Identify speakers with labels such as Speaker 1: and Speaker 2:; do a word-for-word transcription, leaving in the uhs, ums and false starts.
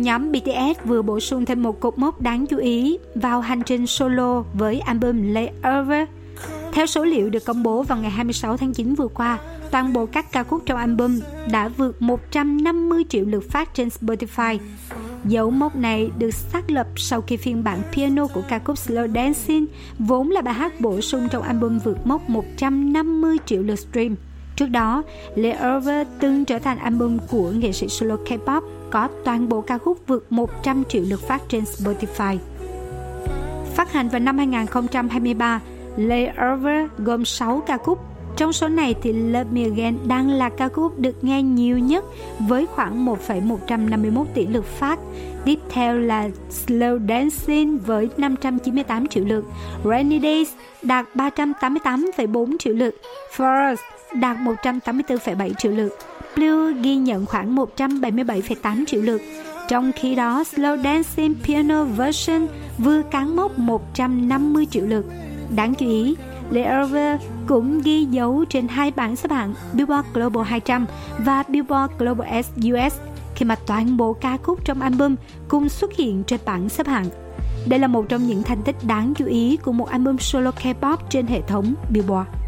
Speaker 1: nhóm bê tê ét vừa bổ sung thêm một cột mốc đáng chú ý vào hành trình solo với album Layover. Theo số liệu được công bố vào ngày hai mươi sáu tháng chín vừa qua, toàn bộ các ca khúc trong album đã vượt một trăm năm mươi triệu lượt phát trên Spotify. Dấu mốc này được xác lập sau khi phiên bản piano của ca khúc Slow Dancing, vốn là bài hát bổ sung trong album, vượt mốc một trăm năm mươi triệu lượt stream. Trước đó, Layover từng trở thành album của nghệ sĩ solo K-pop có toàn bộ ca khúc vượt một trăm triệu lượt phát trên Spotify. Phát hành vào năm hai không hai ba, Layover gồm sáu ca khúc. Trong số này thì Love Me Again đang là ca khúc được nghe nhiều nhất với khoảng một phẩy một trăm năm mươi mốt tỷ lượt phát. Tiếp theo là Slow Dancing với năm trăm chín mươi tám triệu lượt, Rainy Days đạt ba trăm tám mươi tám phẩy bốn triệu lượt, Forest đạt một trăm tám mươi tư phẩy bảy triệu lượt, Blue ghi nhận khoảng một trăm bảy mươi bảy phẩy tám triệu lượt. Trong khi đó, Slow Dancing Piano Version vừa cán mốc một trăm năm mươi triệu lượt. Đáng chú ý, Layover cũng ghi dấu trên hai bảng xếp hạng Billboard Global hai trăm và Billboard Global u ét khi mà toàn bộ ca khúc trong album cùng xuất hiện trên bảng xếp hạng. Đây là một trong những thành tích đáng chú ý của một album solo K-pop trên hệ thống Billboard.